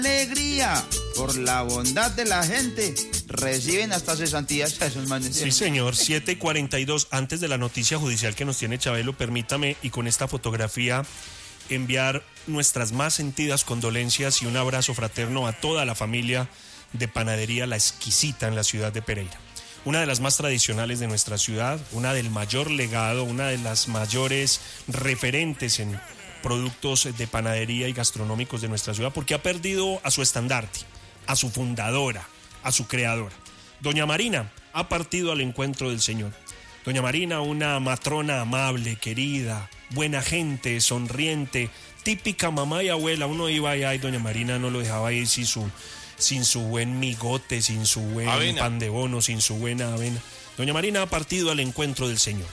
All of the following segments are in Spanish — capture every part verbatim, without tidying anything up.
alegría por la bondad de la gente. Reciben hasta cesantías a esos manes. Sí, señor. siete y cuarenta y dos. Antes de la noticia judicial que nos tiene Chabelo, permítame, y con esta fotografía, enviar nuestras más sentidas condolencias y un abrazo fraterno a toda la familia de Panadería La Exquisita en la ciudad de Pereira. Una de las más tradicionales de nuestra ciudad, una del mayor legado, una de las mayores referentes en productos de panadería y gastronómicos de nuestra ciudad, porque ha perdido a su estandarte, a su fundadora, a su creadora. Doña Marina ha partido al encuentro del Señor. Doña Marina, una matrona amable, querida, buena gente, sonriente, típica mamá y abuela. Uno iba allá y Doña Marina no lo dejaba ir sin su, sin su buen migote, sin su buen avena. Pan de bono, sin su buena avena. Doña Marina ha partido al encuentro del Señor.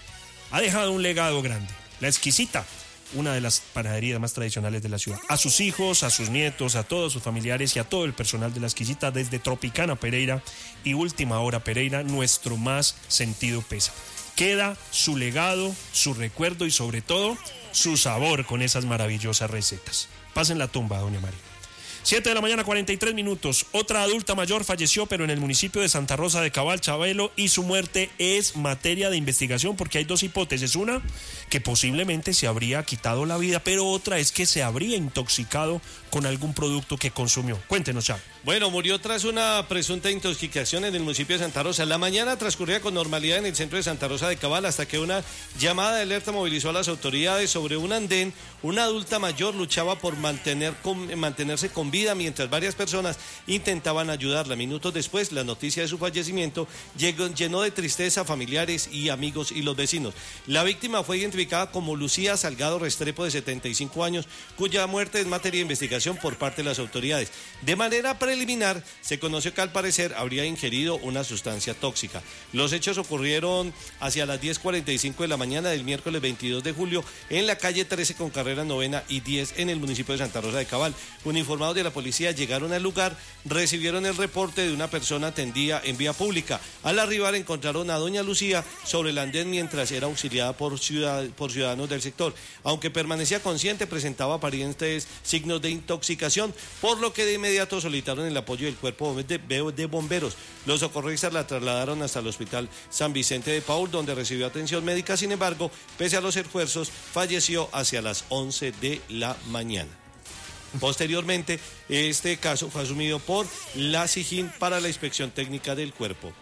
Ha dejado un legado grande. La Exquisita, una de las panaderías más tradicionales de la ciudad. A sus hijos, a sus nietos, a todos sus familiares y a todo el personal de La Exquisita, desde Tropicana Pereira y Última Hora Pereira, nuestro más sentido pésame. Queda su legado, su recuerdo y sobre todo su sabor con esas maravillosas recetas. Pasen la tumba, doña María. siete de la mañana, cuarenta y tres minutos. Otra adulta mayor falleció, pero en el municipio de Santa Rosa de Cabal, Chabelo, y su muerte es materia de investigación porque hay dos hipótesis. Una, que posiblemente se habría quitado la vida, pero otra es que se habría intoxicado con algún producto que consumió. Cuéntenos, Chavo. Bueno, murió tras una presunta intoxicación en el municipio de Santa Rosa. La mañana transcurría con normalidad en el centro de Santa Rosa de Cabal hasta que una llamada de alerta movilizó a las autoridades. Sobre un andén, una adulta mayor luchaba por mantener con, mantenerse con vida mientras varias personas intentaban ayudarla. Minutos después, la noticia de su fallecimiento llegó, llenó de tristeza a familiares y amigos y los vecinos. La víctima fue identificada como Lucía Salgado Restrepo, de setenta y cinco años, cuya muerte es materia de investigación por parte de las autoridades. De manera preliminar, se conoció que al parecer habría ingerido una sustancia tóxica. Los hechos ocurrieron hacia las diez cuarenta y cinco de la mañana del miércoles veintidós de julio en la calle trece con carrera novena y diez en el municipio de Santa Rosa de Cabal. Uniformados de la policía llegaron al lugar, recibieron el reporte de una persona atendida en vía pública. Al arribar encontraron a doña Lucía sobre el andén mientras era auxiliada por, ciudad, por ciudadanos del sector. Aunque permanecía consciente, presentaba aparentes signos de intoxicación, por lo que de inmediato solicitaron el apoyo del cuerpo de, de bomberos. Los socorristas la trasladaron hasta el hospital San Vicente de Paúl, donde recibió atención médica. Sin embargo, pese a los esfuerzos, falleció hacia las once de la mañana. Posteriormente, este caso fue asumido por la SIJIN para la inspección técnica del cuerpo.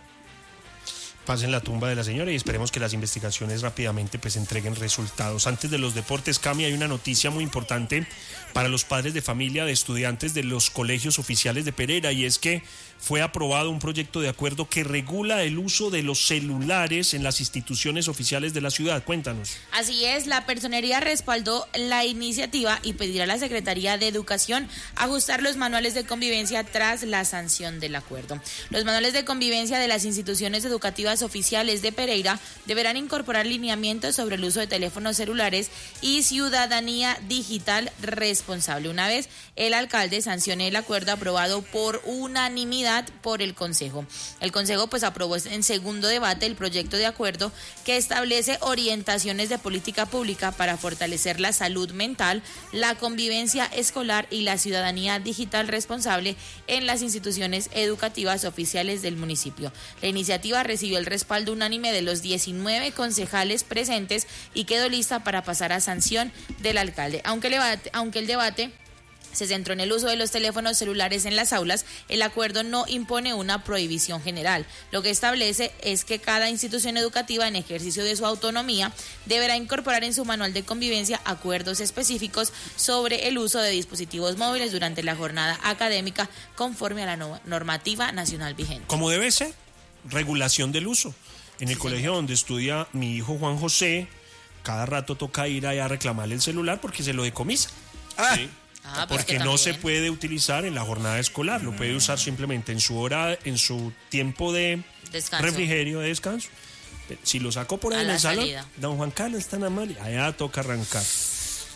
Pasen la tumba de la señora y esperemos que las investigaciones rápidamente pues entreguen resultados. Antes de los deportes, Cami, hay una noticia muy importante para los padres de familia de estudiantes de los colegios oficiales de Pereira, y es que fue aprobado un proyecto de acuerdo que regula el uso de los celulares en las instituciones oficiales de la ciudad. Cuéntanos. Así es, la personería respaldó la iniciativa y pedirá a la Secretaría de Educación ajustar los manuales de convivencia tras la sanción del acuerdo. Los manuales de convivencia de las instituciones educativas oficiales de Pereira deberán incorporar lineamientos sobre el uso de teléfonos celulares y ciudadanía digital responsable. Una vez el alcalde sancione el acuerdo aprobado por unanimidad por el Consejo. El Consejo pues aprobó en segundo debate el proyecto de acuerdo que establece orientaciones de política pública para fortalecer la salud mental, la convivencia escolar y la ciudadanía digital responsable en las instituciones educativas oficiales del municipio. La iniciativa recibió el respaldo unánime de los diecinueve concejales presentes y quedó lista para pasar a sanción del alcalde. Aunque el debate, aunque el debate se centró en el uso de los teléfonos celulares en las aulas, el acuerdo no impone una prohibición general. Lo que establece es que cada institución educativa, en ejercicio de su autonomía, deberá incorporar en su manual de convivencia acuerdos específicos sobre el uso de dispositivos móviles durante la jornada académica conforme a la no- normativa nacional vigente. Como debe ser, regulación del uso. En el sí, colegio señor. Donde estudia mi hijo Juan José, cada rato toca ir allá a reclamarle el celular porque se lo decomisa. Ah. Sí. Ah, pues porque no se puede utilizar en la jornada escolar, lo puede usar simplemente en su hora, en su tiempo de descanso. Refrigerio, de descanso. Si lo sacó por ahí a en el salón, salida. Don Juan Carlos está en Amalia, allá toca arrancar.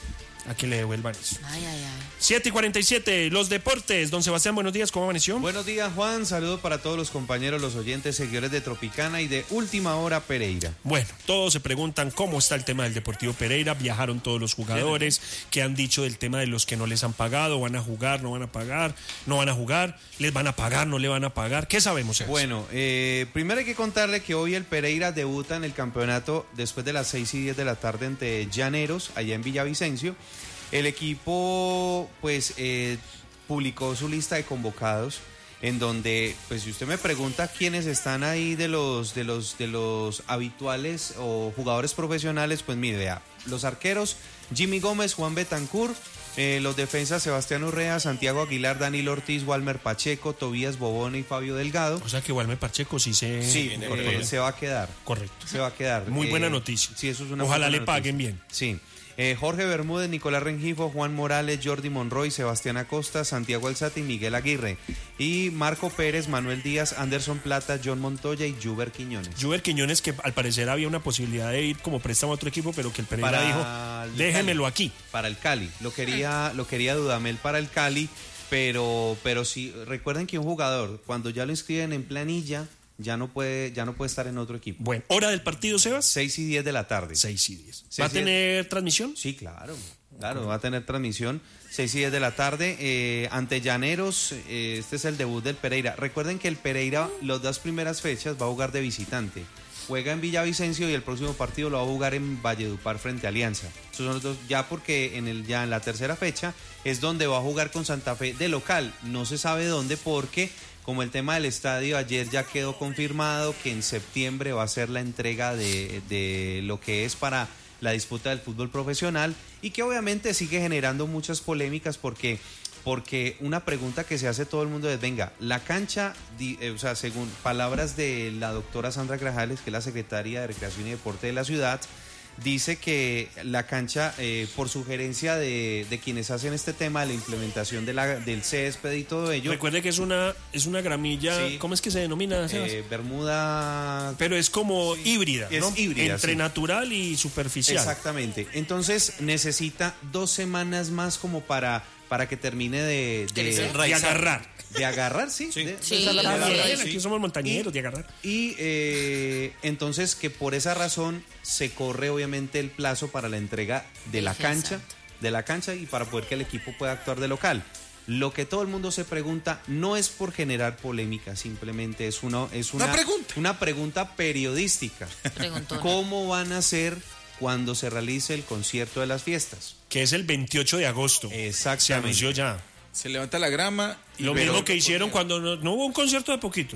a que le devuelvan eso. Ay, ay, ay. siete y cuarenta y siete, los deportes. Don Sebastián, buenos días, ¿cómo amaneció? Buenos días, Juan. Saludos para todos los compañeros, los oyentes, seguidores de Tropicana y de Última Hora Pereira. Bueno, todos se preguntan cómo está el tema del Deportivo Pereira. Viajaron todos los jugadores. ¿Qué han dicho del tema de los que no les han pagado? ¿Van a jugar? ¿No van a pagar? ¿No van a jugar? ¿Les van a pagar? ¿No le van a pagar? ¿Qué sabemos, Sebas? Bueno, eh, primero hay que contarle que hoy el Pereira debuta en el campeonato después de las seis y diez de la tarde ante Llaneros, allá en Villavicencio. El equipo, pues, eh, publicó su lista de convocados, en donde, pues, si usted me pregunta quiénes están ahí de los, de los, de los habituales o jugadores profesionales, pues, mire, vea, los arqueros, Jimmy Gómez, Juan Betancur, eh, los defensas, Sebastián Urrea, Santiago Aguilar, Danilo Ortiz, Walmer Pacheco, Tobías Bobona y Fabio Delgado. O sea que Walmer Pacheco sí se... Sí, eh, se va a quedar. Correcto. Se va a quedar. Muy buena Eh, noticia. Sí, eso es una Ojalá muy le buena paguen noticia. bien. Sí. Eh, Jorge Bermúdez, Nicolás Rengifo, Juan Morales, Jordi Monroy, Sebastián Acosta, Santiago Alzate y Miguel Aguirre. Y Marco Pérez, Manuel Díaz, Anderson Plata, John Montoya y Juber Quiñones. Juber Quiñones, que al parecer había una posibilidad de ir como préstamo a otro equipo, pero que el Pereira Para dijo, el déjemelo Cali. aquí. Para el Cali. Lo quería, lo quería Dudamel para el Cali, pero, pero sí, recuerden que un jugador, cuando ya lo inscriben en planilla, ya no puede, ya no puede estar en otro equipo. Bueno, ¿hora del partido, Sebas? seis y diez de la tarde. seis y diez. Seis ¿Va a y diez. tener transmisión? Sí, claro, claro, va a tener transmisión seis y diez de la tarde eh, ante Llaneros. Eh, este es el debut del Pereira. Recuerden que el Pereira, las dos primeras fechas, va a jugar de visitante. Juega en Villavicencio y el próximo partido lo va a jugar en Valledupar frente a Alianza. Esos son los dos, ya porque en el ya en la tercera fecha es donde va a jugar con Santa Fe de local. No se sabe dónde porque, como el tema del estadio, ayer ya quedó confirmado que en septiembre va a ser la entrega de, de lo que es para la disputa del fútbol profesional y que obviamente sigue generando muchas polémicas porque, porque una pregunta que se hace todo el mundo es, venga, la cancha, di, eh, o sea, según palabras de la doctora Sandra Grajales, que es la secretaria de Recreación y Deporte de la ciudad, dice que la cancha, eh, por sugerencia de, de quienes hacen este tema de la implementación de la, del césped y todo ello. Recuerde que es una, es una gramilla, Sí. ¿cómo es que se denomina, Sebas? Eh, Bermuda. Pero es como híbrida, Es ¿no? híbrida, Entre sí. natural y superficial. Exactamente. Entonces necesita dos semanas más como para, para que termine de, de, De agarrar. de agarrar, sí. Sí. de- Sí, esa es la sí. palabra. Bien, aquí somos montañeros, de agarrar. Y eh, entonces que por esa razón se corre obviamente el plazo para la entrega de la Virgen cancha, Santa. de la cancha y para poder que el equipo pueda actuar de local. Lo que todo el mundo se pregunta no es por generar polémica, simplemente es una, es una, Una pregunta. una pregunta periodística. Preguntó. ¿Cómo van a hacer cuando se realice el concierto de las fiestas? Que es el veintiocho de agosto. Exactamente. Se anunció ya. Se levanta la grama. Y Lo pero- mismo que hicieron cuando no, no hubo un concierto de poquito.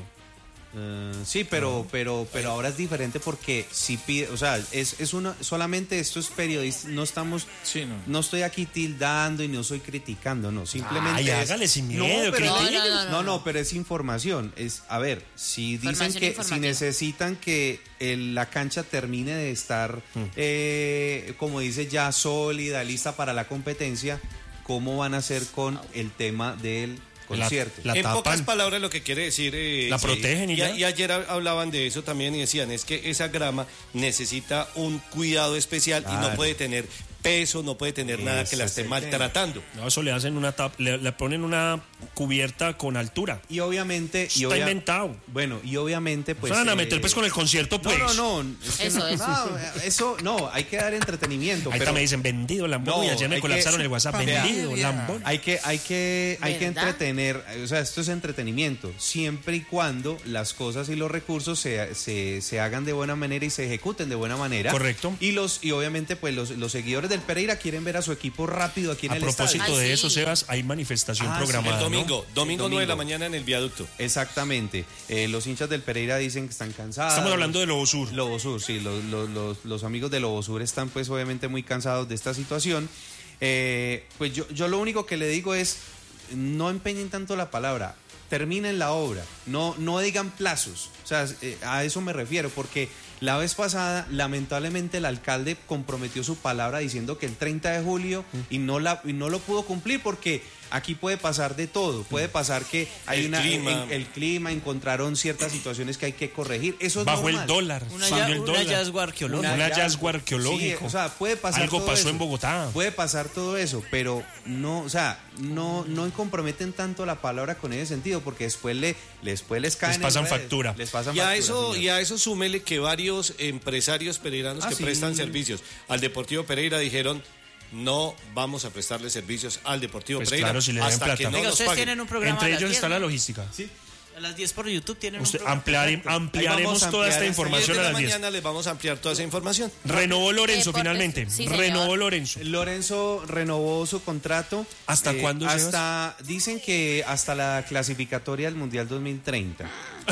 Eh, sí, pero, pero, pero ahora es diferente porque si pide, o sea, es, es una, solamente esto es periodista, no estamos, Sí, no. no estoy aquí tildando y no estoy criticando, no, simplemente Ay, es- hágale sin No, miedo, pero- No, critique. no, no, no, no. no, pero es información, es, a ver, si dicen Información que, si informativa. necesitan que el- la cancha termine de estar, Mm. eh, como dice, ya sólida, lista para la competencia, ¿cómo van a hacer con el tema del concierto? La en tapan. pocas palabras lo que quiere decir... eh, La protegen y a- ya. y ayer hab- hablaban de eso también y decían, es que esa grama necesita un cuidado especial y no Claro. puede tener peso, no puede tener nada que la Ese esté es el tema. maltratando. No, eso le hacen una tap, le, le ponen una cubierta con altura. Y obviamente... y Está obvia- inventado. Bueno, y obviamente pues... Se van a eh, meter pues con el concierto, pues. No, no, no. Es que Eso, no, eso. no, eso no, hay que dar entretenimiento. Ahí pero está, me dicen, vendido Lambón. No, y ayer me hay que- colapsaron el WhatsApp. Vea. Vendido Vea. Lambón. Hay que, hay que, hay que ¿Verdad? entretener, o sea, esto es entretenimiento, siempre y cuando las cosas y los recursos se, se, se hagan de buena manera y se ejecuten de buena manera. Correcto. Y los, y obviamente, pues los, los seguidores del Pereira quieren ver a su equipo rápido aquí en A el propósito estadio. de Ay, eso, sí. Sebas, hay manifestación Ah, sí, programada. El ¿no? domingo, domingo El nueve de la domingo. mañana en el viaducto. Exactamente. Eh, los hinchas del Pereira dicen que están cansados. Estamos hablando de Lobo Sur. Lobo Sur, sí, los, los, los, los amigos de Lobo Sur están pues obviamente muy cansados de esta situación. Eh, pues yo, yo lo único que le digo es, no empeñen tanto la palabra, terminen la obra, no, no digan plazos, o sea, eh, a eso me refiero, porque la vez pasada lamentablemente el alcalde comprometió su palabra diciendo que el treinta de julio y no, la, y no lo pudo cumplir porque Aquí puede pasar de todo, puede pasar que hay El una clima. en- el clima, encontraron ciertas situaciones que hay que corregir. Eso es Bajo normal. el dólar. Una subió ya- el un dólar. hallazgo arqueológico. Un Una hallazgo Sí, arqueológico. o sea, puede pasar Algo todo pasó eso. en Bogotá. Puede pasar todo eso, pero no, o sea, no, no comprometen tanto la palabra con ese sentido, porque después le, después les caen Les pasan en redes, factura. Les pasan Y a factura, eso, señor. y a eso súmele que varios empresarios pereiranos Ah, que sí. prestan servicios al Deportivo Pereira dijeron: no vamos a prestarle servicios al Deportivo Pues Pereira claro, si le den hasta plata. que no Oiga, nos ustedes paguen. tienen un programa Entre a las ellos diez, está la ¿no? logística. A las diez por YouTube tienen Usted, un programa. ampliar- Exacto. ampliaremos Ahí vamos a toda esta ampliar esta diez información de a la las diez. mañana les vamos a ampliar toda esa información. Renovó Lorenzo Deportes, finalmente. sí, señor. Renovó Lorenzo. Lorenzo renovó su contrato. ¿Hasta cuándo, Hasta, dicen que hasta la clasificatoria del Mundial dos mil treinta.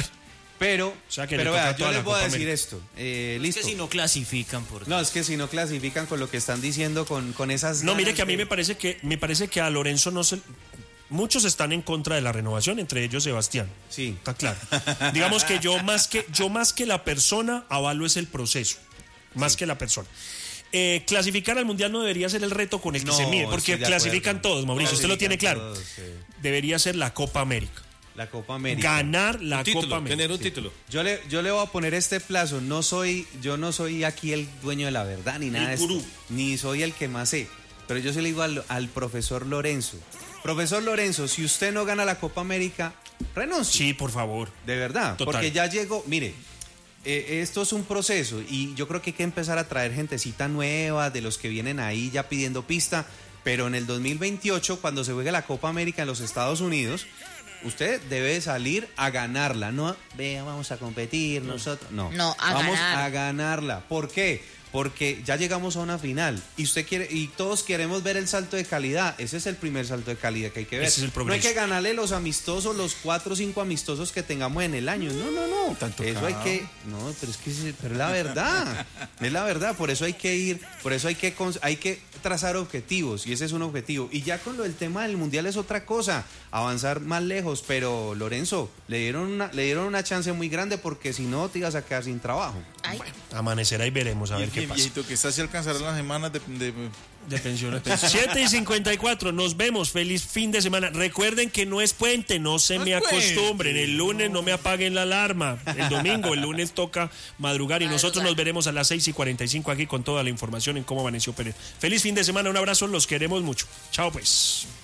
Pero, sea, que le pero toca vea, toda yo la les voy a Copa decir América. esto. Eh, Es listo. que si no clasifican, por No, es que si no clasifican con lo que están diciendo, con, con esas... No, mire ganas que a mí de- me parece que me parece que a Lorenzo no se muchos están en contra de la renovación, entre ellos Sebastián. Sí. Está claro. Digamos que yo más que yo más que la persona avalo es el proceso, más que la persona. Eh, clasificar al mundial no debería ser el reto con el que No, se mide, porque estoy de clasifican acuerdo. todos, Mauricio, usted lo tiene Clasifican claro. todos, sí. Debería ser la Copa América. La Copa América. Ganar la Un título, Copa América. tener un título. Yo le, yo le voy a poner este plazo. No soy, yo no soy aquí el dueño de la verdad ni nada de esto, gurú. ni soy el que más sé. Pero yo se le digo al, al profesor Lorenzo. Profesor Lorenzo, si usted no gana la Copa América, renuncie. Sí, por favor. De verdad. Total. Porque ya llegó, mire, eh, esto es un proceso y yo creo que hay que empezar a traer gentecita nueva, de los que vienen ahí ya pidiendo pista. Pero en el dos mil veintiocho, cuando se juegue la Copa América en los Estados Unidos, usted debe salir a ganarla, no, vea, vamos a competir nosotros, no, No, a vamos ganar. a ganarla. ¿Por qué? Porque ya llegamos a una final y usted quiere y todos queremos ver el salto de calidad. Ese es el primer salto de calidad que hay que ver. Ese es el no hay progreso. que ganarle los amistosos, los cuatro o cinco amistosos que tengamos en el año. No, no, no. Tanto Eso hay cao. que, no, pero es que es, pero es la verdad, es la verdad. Por eso hay que ir, por eso hay que cons- hay que trazar objetivos y ese es un objetivo. Y ya con lo del tema del mundial es otra cosa, avanzar más lejos. Pero Lorenzo le dieron una, le dieron una chance muy grande porque si no te ibas a quedar sin trabajo. Ay, Amanecerá y veremos a Y ver el qué bien pasa. viejito que está se alcanzará las semanas de, de- De pensiones. siete y cincuenta y cuatro, nos vemos. Feliz fin de semana. Recuerden que no es puente, no se No me es puente. acostumbren. El lunes no me apaguen la alarma. El domingo, el lunes toca madrugar y nosotros Madrugar. nos veremos a las seis y cuarenta y cinco aquí con toda la información en cómo amaneció Pérez. Feliz fin de semana, un abrazo, los queremos mucho. Chao pues.